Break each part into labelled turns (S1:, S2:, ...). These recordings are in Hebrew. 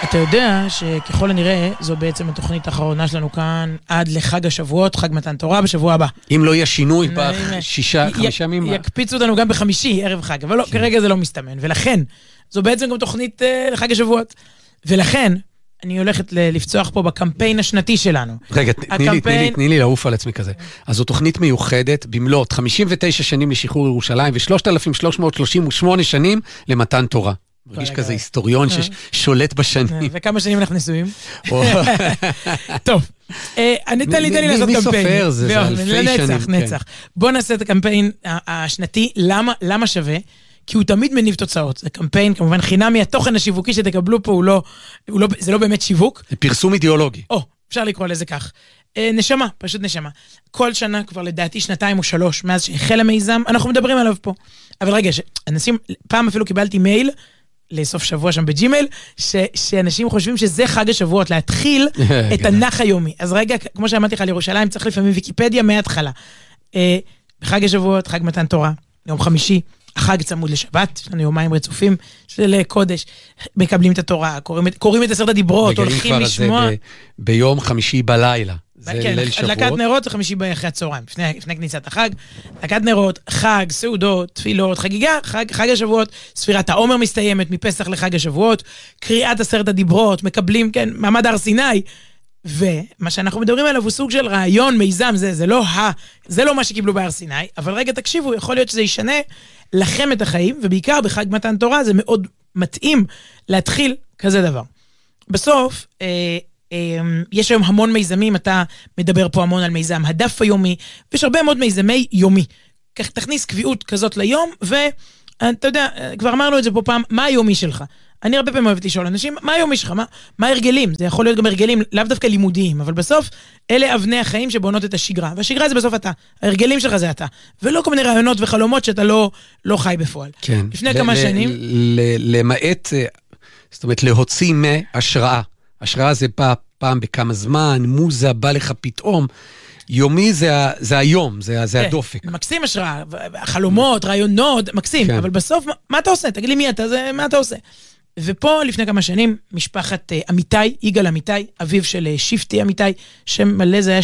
S1: אתה יודע שככל הנראה זו בעצם התוכנית האחרונה שלנו כאן עד לחג השבועות, חג מתן תורה בשבוע הבא.
S2: אם לא יהיה שינוי ב5 ימים.
S1: יקפיצו אותנו גם בחמישי, ערב חג, אבל לא, כרגע זה לא מסתמן. ולכן, זו בעצם גם תוכנית לחג השבועות. ולכן, אני הולכת לפצוח פה בקמפיין השנתי שלנו.
S2: רגע, תני לי לעוף על עצמי כזה. אז זו תוכנית מיוחדת במלאת 59 שנים לשחרור ירושלים ו3,338 שנים למתן תורה. מרגיש כזה היסטוריון ששולט בשנים.
S1: וכמה שנים אנחנו נשואים? טוב, תן לי לעשות קמפיין.
S2: מי סופר? זה אלפי שנים.
S1: נצח. בוא נעשה את הקמפיין השנתי. למה שווה? כי הוא תמיד מניב תוצאות. זה קמפיין, כמובן, חינמי. התוכן השיווקי שתקבלו פה זה לא באמת שיווק.
S2: זה פרסום אידיאולוגי.
S1: אפשר לקרוא לזה כך. נשמה, פשוט נשמה. כל שנה, כבר לדעתי 2 או 3, מאז שהחל המיזם, אנחנו מדברים עליו פה. אבל רגע, פעם אפילו קיבלתי מייל, לסוף שבוע שם בג'ימייל, שאנשים חושבים שזה חג השבועות, להתחיל את הנח היומי. אז רגע, כמו שאמרתי לך על ירושלים, צריך לפעמים ויקיפדיה מההתחלה. בחג השבועות, חג מתן תורה, יום חמישי, החג צמוד לשבת, יש לנו יומיים רצופים של קודש, מקבלים את התורה, קוראים את 10 הדיברות, הולכים לשמוע.
S2: ביום חמישי בלילה.
S1: כן, הדלקת נרות זה חמישי אחרי הצהריים, לפני כניסת החג, הדלקת נרות, חג, סעודות, תפילות, חגיגה, חג השבועות, ספירת העומר מסתיימת מפסח לחג השבועות, קריאת 10 הדיברות, מקבלים, כן, מעמד הר סיני, ומה שאנחנו מדברים עליו הוא סוג של רעיון, מיזם, זה לא מה שקיבלו בהר סיני, אבל רגע תקשיבו, יכול להיות שזה ישנה לכם את החיים, ובעיקר בחג מתן תורה זה מאוד מתאים להתחיל כזה דבר. בסוף, יש היום המון מיזמים, אתה מדבר פה המון על מיזם הדף היומי, ויש הרבה מאוד מיזמי יומי. תכניס קביעות כזאת ליום, ואתה יודע, כבר אמרנו את זה פה פעם, מה היומי שלך? אני הרבה פעמים אוהבת לשאול אנשים, מה היומי שלך? מה הרגלים? זה יכול להיות גם הרגלים, לאו דווקא לימודיים, אבל בסוף, אלה אבני החיים שבונות את השגרה, והשגרה זה בסוף אתה, ההרגלים שלך זה אתה, ולא כל מיני רעיונות וחלומות שאתה לא חי בפועל.
S2: כן.
S1: לפני כמה שנים.
S2: למעט, זאת אומרת, להוציא מהשראה. השראה זה בא פעם בכמה זמן, מוזה בא לך פתאום, יומי זה היום, זה הדופק.
S1: מקסים השראה, חלומות, רעיונות, מקסים, אבל בסוף, מה אתה עושה? תגיד לי מי אתה, מה אתה עושה? ופה לפני כמה שנים, משפחת אמיתי, יגאל אמיתי, אביו של שבטי אמיתי, שם מלא זה היה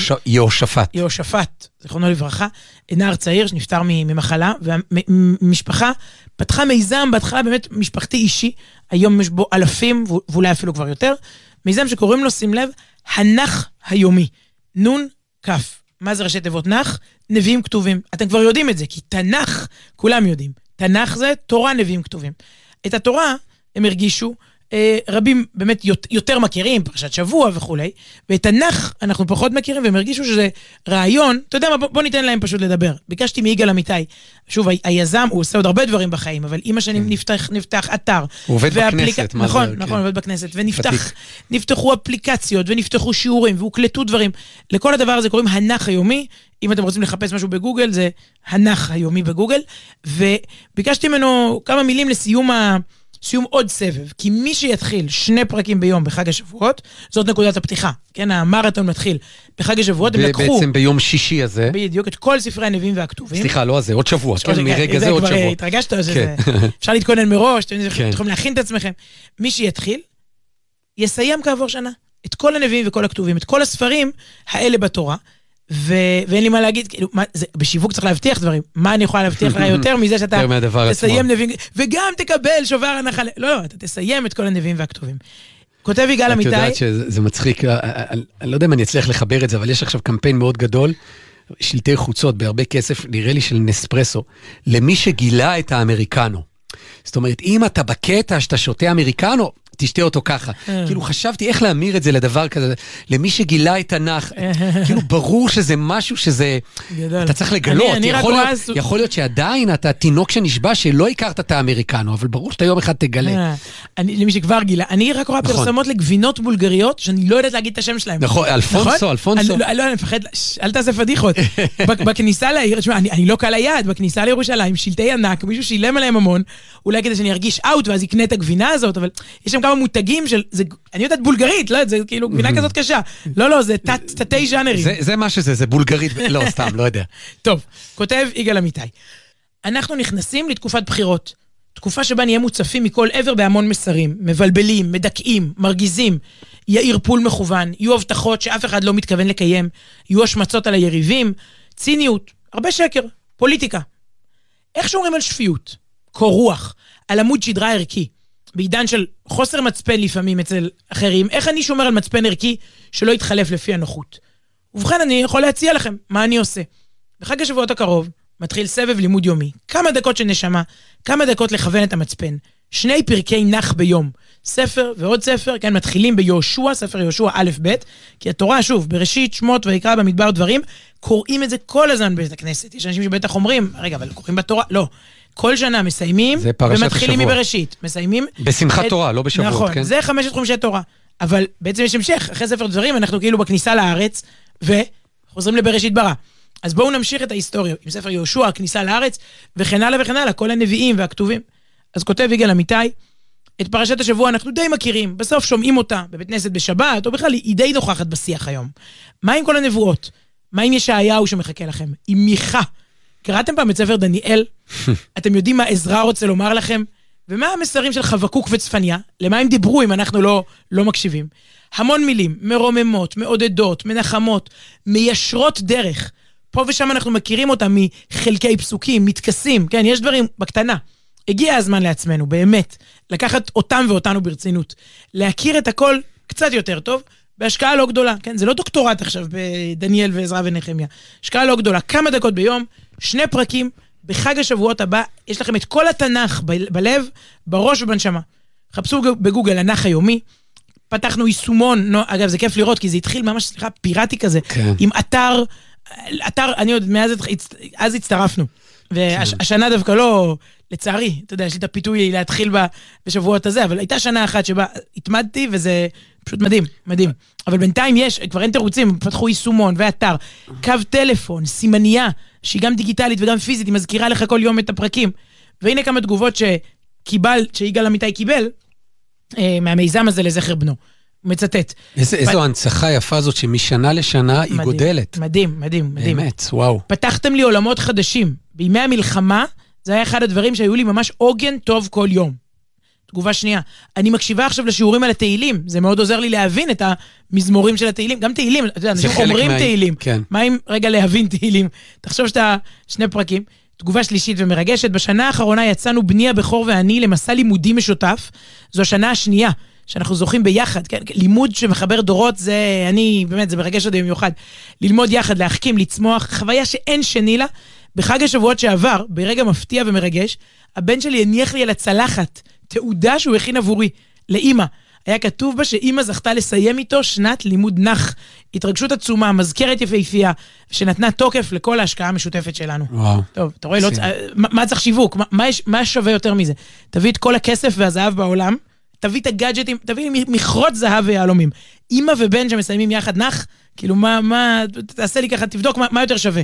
S1: יהושפט, זכרונו לברכה, נער צעיר שנפטר ממחלה, והמשפחה פתחה מיזם, בהתחלה באמת משפחתי אישי, היום יש בו אלפים, ואולי אפילו כבר יותר, מיזם שקוראים לו, שים לב, הנח היומי, נון כף. מה זה ראשי תיבות נח? נביאים כתובים. אתם כבר יודעים את זה, כי תנ"ך, כולם יודעים. תנ"ך זה תורה נביאים כתובים. את התורה הם הרגישו, רבים באמת יותר מכירים, פרשת שבוע וכו'. ואת תנ"ך אנחנו פחות מכירים, והם הרגישו שזה רעיון, אתה יודע מה, בוא ניתן להם פשוט לדבר. ביקשתי מיגאל אמיתי, שוב, היזם, הוא עושה עוד הרבה דברים בחיים, אבל עם השנים נפתח אתר.
S2: הוא עובד בכנסת, מה זה?
S1: נכון, עובד בכנסת, ונפתחו אפליקציות, ונפתחו שיעורים, והוקלטו דברים. לכל הדבר הזה קוראים הנח היומי, אם אתם רוצים לחפש משהו בגוגל, זה הנח היומי בגוגל, וביקשתי ממנו כמה מילים לסיום עוד סבב, כי מי שיתחיל 2 פרקים ביום בחג השבועות, זאת נקודת הפתיחה, כן, המרתון מתחיל בחג השבועות, הם לקחו... בעצם
S2: ביום שישי הזה.
S1: בדיוק, את כל ספרי הנביאים והכתובים.
S2: סליחה, לא הזה, עוד שבוע, כן, מרגע זה עוד שבוע. כבר
S1: התרגשת, אפשר להתכונן מראש, אתם יכולים להכין את עצמכם. מי שיתחיל, יסיים כעבור שנה, את כל הנביאים וכל הכתובים, את כל הספרים האלה בתורה, ואין לי מה להגיד, כאילו, בשיווק צריך להבטיח דברים, מה אני יכולה להבטיח לך יותר מזה שאתה תסיים נביאים, וגם תקבל שובר הנחה, לא, אתה תסיים את כל הנביאים והכתובים. כותב יגאל אמיתי.
S2: את יודעת שזה מצחיק, אני לא יודע אם אני אצליח לחבר את זה, אבל יש עכשיו קמפיין מאוד גדול, שלטי חוצות בהרבה כסף, נראה לי של נספרסו, למי שגילה את האמריקנו. זאת אומרת, אם אתה בקטע שאתה שותה אמריקנו, תשתה אותו ככה. כאילו חשבתי איך להמיר את זה לדבר כזה, למי שגילה את תנ"ך, כאילו ברור שזה משהו שזה, אתה צריך לגלות, יכול להיות שעדיין אתה תינוק שנשבע שלא הכרת את האמריקנו, אבל ברור שאתה יום אחד תגלה.
S1: למי שכבר גילה, אני רק רואה פרסומות לגבינות בולגריות, שאני לא יודעת להגיד את השם שלהם.
S2: נכון, אלפונסו.
S1: לא, אני מפחד, אל תעשה פדיחות. בכניסה לעיר, אני לא קל היד, בכניסה לירושלים, שלטי ענק, מישהו שילם עליהם המון, אולי כדי שאני ארגיש אאוט, ואז יקנה את הגבינה הזאת, אבל יש שם כמה מותגים של, אני יודעת בולגרית, לא, זה כאילו גבינה כזאת קשה. לא, זה תתי ז'אנרים.
S2: זה מה שזה, זה בולגרית, לא, סתם, לא יודע.
S1: טוב, כותב יגאל אמיתי. אנחנו נכנסים לתקופת בחירות. תקופה שבה נהיה מוצפים מכל עבר בהמון מסרים, מבלבלים, מדכאים, מרגיזים, יהיה ערפול מכוון, יהיו הבטחות שאף אחד לא מתכוון לקיים, יהיו השמצות על היריבים, ציניות, הרבה שקר, פוליטיקה. איך שומרים על שפיות, קור רוח, על עמוד שדרה ערכי, בעידן של חוסר מצפן לפעמים אצל אחרים, איך אני שומר על מצפן ערכי שלא יתחלף לפי הנוחות? ובכן, אני יכול להציע לכם מה אני עושה. בחג השבועות הקרוב מתחיל סבב לימוד יומי, כמה דקות של נשמה, כמה דקות לכוון את המצפן, 2 פרקי נח ביום, ספר ועוד ספר, כן, מתחילים ביהושע, ספר יהושע א' ב', כי התורה, שוב, בראשית, שמות ויקרא במדבר דברים, קוראים את זה כל הזמן בבית הכנסת. יש אנשים שבטח אומרים, רגע, אבל קוראים בתורה? לא. כל שנה מסיימים ומתחילים מבראשית. מסיימים...
S2: בשמחת תורה, לא בשבועות,
S1: נכון,
S2: כן?
S1: זה 5 חומשי תורה. אבל בעצם יש המשך, אחרי ספר דברים, אנחנו כאילו בכניסה לארץ, וחוזרים לבראשית ברא. אז בואו נמשיך את ההיסטוריה, עם ספר יהושע, הכניסה לארץ, וכן הלאה וכן הלאה, כל הנביאים והכתובים. אז כותב יגאל אמיתי, את פרשת השבוע אנחנו די מכירים, בסוף שומעים אותה בבית כנסת בשבת, או בכלל היא די נוכחת בשיח היום. מה עם כל הנבואות? מה עם ישעיהו שמחכה לכם? עם מיכה? קראתם פעם את ספר דניאל? אתם יודעים מה עזרא רוצה לומר לכם? ומה המסרים של חבקוק וצפניה? למה הם דיברו אם אנחנו לא מקשיבים? המון מילים, מרוממות, מעודדות, מנחמות, מיישרות דרך. פה ושם אנחנו מכירים אותם מחלקי פסוקים, מתכסים, כן, יש דברים בקטנה. הגיע הזמן לעצמנו, באמת, לקחת אותם ואותנו ברצינות. להכיר את הכל קצת יותר טוב, בהשקעה לא גדולה, כן? זה לא דוקטורט עכשיו בדניאל ועזרא ונחמיה. השקעה לא גדולה, כמה דקות ביום, 2 פרקים, בחג השבועות הבא, יש לכם את כל התנ"ך בלב, בראש ובנשמה. חפשו בגוגל הנח היומי, פתחנו יישומון, אגב זה כיף לראות, כי זה התחיל ממש, סליחה, פיראטי כזה, כן. עם אתר, אני עוד, אז הצטרפנו. והשנה דווקא לא, לצערי, אתה יודע, יש לי את הפיתוי להתחיל בשבועות הזה, אבל הייתה שנה אחת שבה התמדתי, וזה פשוט מדהים, מדהים. אבל בינתיים יש, כבר אין תירוצים, פתחו יישומון ואתר, קו טלפון, סימניה, שהיא גם דיגיטלית וגם פיזית, היא מזכירה לך כל יום את הפרקים. והנה כמה תגובות שיגאל אמיתי קיבל, מהמיזם הזה לזכר בנו. מצטט.
S2: איזו הנצחה יפה זאת שמשנה לשנה היא גודלת.
S1: מדהים, מדהים, מדהים.
S2: באמת, וואו.
S1: פתחתם לי עולמות חדשים. בימי המלחמה, זה היה אחד הדברים שהיו לי ממש עוגן טוב כל יום. תגובה שנייה. אני מקשיבה עכשיו לשיעורים על התהילים. זה מאוד עוזר לי להבין את המזמורים של התהילים. גם תהילים, אתה יודע, אנשים אומרים תהילים.
S2: כן.
S1: מה אם רגע להבין תהילים? תחשוב שאתה 2 פרקים. תגובה שלישית ומרגשת. בשנה האחרונה יצאנו בני הבכור ואני למסע לימודי משותף. זו השנה השנייה. שאנחנו זוכים ביחד, כן? לימוד שמחבר דורות, זה, באמת, זה מרגש אותי במיוחד. ללמוד יחד, להחכים, לצמוח, חוויה שאין שני לה. בחג השבועות שעבר, ברגע מפתיע ומרגש, הבן שלי הניח לי על הצלחת, תעודה שהוא הכין עבורי, לאמא. היה כתוב בה שאמא זכתה לסיים איתו שנת לימוד נח. התרגשות עצומה, מזכרת יפהפייה, שנתנה תוקף לכל ההשקעה המשותפת שלנו.
S2: וואו.
S1: טוב, אתה רואה, מה צריך שיווק? מה שווה יותר מזה? תביא את כל הכסף והזהב בעולם, תביא את הגאדג'טים, תביא לי מכרות זהב ויהלומים. אמא ובן שמסיימים יחד נח, כאילו תעשה לי ככה, תבדוק מה יותר שווה.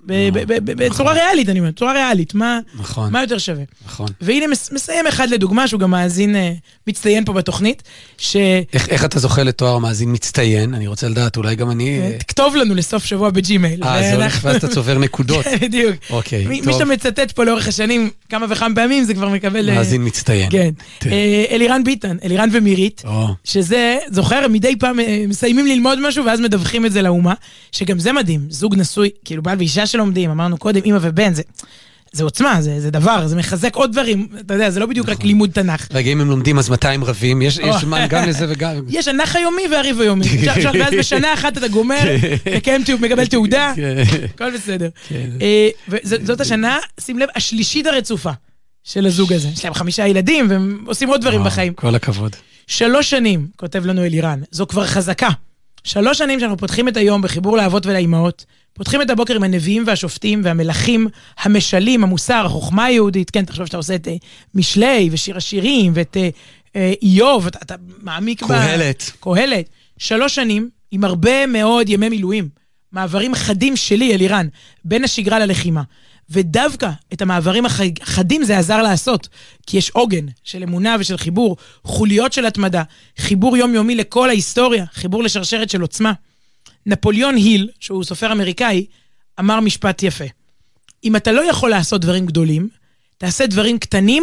S1: בצורה ריאלית, אני אומר, בצורה ריאלית, מה יותר שווה.
S2: נכון.
S1: והנה מסיים אחד לדוגמה, שהוא גם מאזין מצטיין פה בתוכנית,
S2: איך אתה זוכה לתואר מאזין מצטיין? אני רוצה לדעת, אולי גם אני...
S1: תכתוב לנו לסוף שבוע בג'ימייל.
S2: זה הולך ואז אתה צובר נקודות.
S1: בדיוק.
S2: אוקיי, טוב.
S1: מי שאתה מצטט פה לאורך השנים, כמה וכמה פעמים, זה כבר מקבל...
S2: מאזין מצטיין.
S1: כן. אלירן ביטן, אלירן ומירית, שזה, זוכר, מדי פעם מסיימים ללמוד משהו, ואז מדווחים את זה לאומה, שגם זה מדהים, זוג נשוי, כאילו בעל ואישה שלומדים, אמרנו קודם, אמא ובן, זה עוצמה, זה דבר, זה מחזק עוד דברים, אתה יודע, זה לא בדיוק רק לימוד תנ"ך.
S2: רגע, אם הם לומדים, אז 200 רבים, יש זמן גם לזה וגם...
S1: יש הנח היומי והריב היומי, ואז בשנה אחת אתה גומר, מקבל תעודה, הכל בסדר. וזאת השנה, שים לב, השלישית הרצופה של הזוג הזה. יש להם 5 ילדים, והם עושים עוד דברים בחיים.
S2: כל הכבוד.
S1: 3 שנים, כותב לנו אלירן, זו כבר חזקה. 3 שנים שאנחנו פותחים את היום בחיבור לאבות ולאימהות, פותחים את הבוקר עם הנביאים והשופטים והמלכים, המשלים, המוסר, החוכמה היהודית, כן, תחשוב שאתה עושה את משלי ושיר השירים ואת איוב, אתה מעמיק קהלת. 3 שנים עם הרבה מאוד ימי מילואים, מעברים חדים שלי, אלירן, בין השגרה ללחימה. ודווקא את המעברים החדים זה עזר לעשות, כי יש עוגן של אמונה ושל חיבור, חוליות של התמדה, חיבור יומיומי לכל ההיסטוריה, חיבור לשרשרת של עוצמה. נפוליאון היל, שהוא סופר אמריקאי, אמר משפט יפה. אם אתה לא יכול לעשות דברים גדולים, תעשה דברים קטנים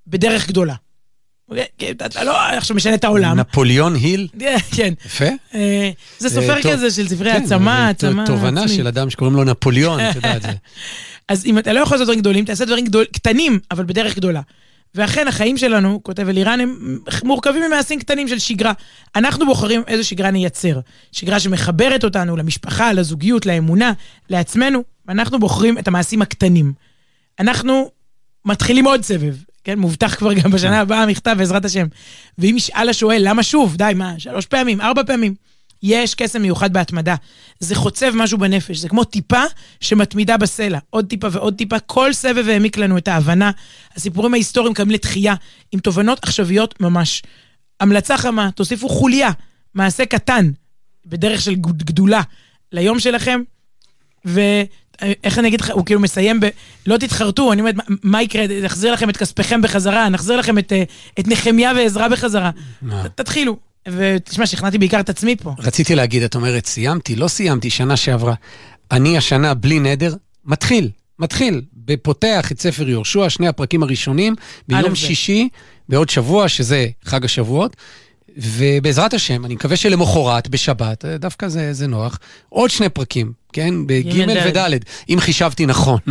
S1: בדרך גדולה. אתה לא עכשיו משנה את העולם.
S2: נפוליאון היל?
S1: כן.
S2: יפה.
S1: זה סופר כזה של ספרי העצמה.
S2: תובנה של אדם שקוראים לו נפוליאון, אתה יודע את זה.
S1: אז אם אתה לא יכול לעשות דברים גדולים, תעשה דברים קטנים, אבל בדרך גדולה. ואכן החיים שלנו, כותב אלירן, הם מורכבים ממעשים קטנים של שגרה. אנחנו בוחרים איזו שגרה נייצר. שגרה שמחברת אותנו למשפחה, לזוגיות, לאמונה, לעצמנו, ואנחנו בוחרים את המעשים הקטנים. אנחנו מתחילים עוד סבב, כן? מובטח כבר גם בשנה הבאה מכתב בעזרת השם. ואם ישאל השואל, למה שוב? די, מה? 3 פעמים, 4 פעמים. יש קסם מיוחד בהתמדה. זה חוצב משהו בנפש. זה כמו טיפה שמתמידה בסלע. עוד טיפה ועוד טיפה. כל סבב העמיק לנו את ההבנה. הסיפורים ההיסטוריים קמים לתחייה, עם תובנות עכשוויות ממש. המלצה חמה, תוסיפו חוליה, מעשה קטן, בדרך של גדולה, ליום שלכם. ואיך אני אגיד לך, הוא כאילו מסיים לא תתחרטו, אני אומרת, מה יקרה? נחזיר לכם את כספיכם בחזרה, נחזיר לכם את נחמיה ועזרה בחזרה. תתחילו. ותשמע, שכנעתי בעיקר את עצמי פה.
S2: רציתי להגיד, את אומרת, סיימתי, לא סיימתי, שנה שעברה. אני השנה בלי נדר, מתחיל, בפותח את ספר יהושע, 2 הפרקים הראשונים, ביום שישי, בעוד שבוע, שזה חג השבועות, ובעזרת השם, אני מקווה שלמחרת, בשבת, דווקא זה נוח, עוד 2 פרקים, כן? בג' וד', אם חישבתי נכון.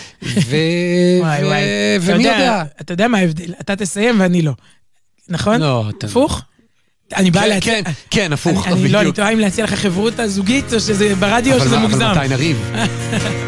S2: ומי יודע?
S1: אתה יודע מה ההבדל? אתה תסיים ואני לא. נכון?
S2: לא.
S1: הפוך? אני בא להציע...
S2: כן, הפוך.
S1: אני לא, אני טועה אם להציע לך חברות הזוגית, או שזה ברדיו, או שזה מוגזם.
S2: אבל מתי נריב?